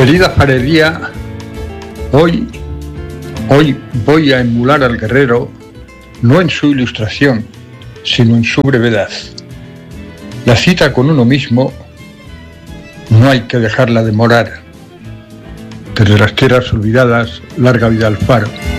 Querida farería, hoy voy a emular al guerrero, no en su ilustración, sino en su brevedad. La cita con uno mismo no hay que dejarla demorar. Desde las tierras olvidadas, larga vida al faro.